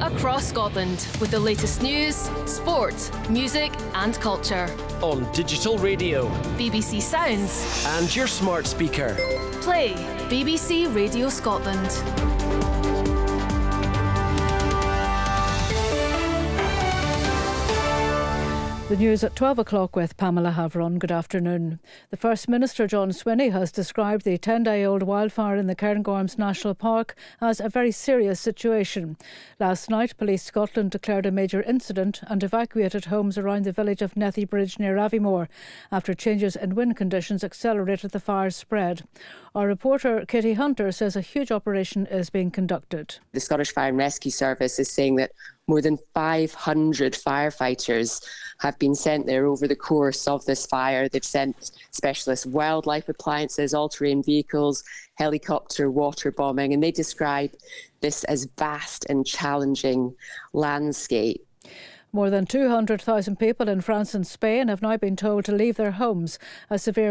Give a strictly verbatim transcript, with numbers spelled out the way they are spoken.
across Scotland with the latest news, sport, music and culture. On digital radio, B B C Sounds and your smart speaker. Play B B C Radio Scotland. The news at twelve o'clock with Pamela Havron. Good afternoon. The First Minister, John Swinney, has described the ten-day-old wildfire in the Cairngorms National Park as a very serious situation. Last night, Police Scotland declared a major incident and evacuated homes around the village of Nethy Bridge near Aviemore after changes in wind conditions accelerated the fire's spread. Our reporter, Katie Hunter, says a huge operation is being conducted. The Scottish Fire and Rescue Service is saying that more than five hundred firefighters have been sent there over the course of this fire. They've sent specialist wildlife appliances, all-terrain vehicles, helicopter, water bombing, and they describe this as vast and challenging landscape. More than two hundred thousand people in France and Spain have now been told to leave their homes as severe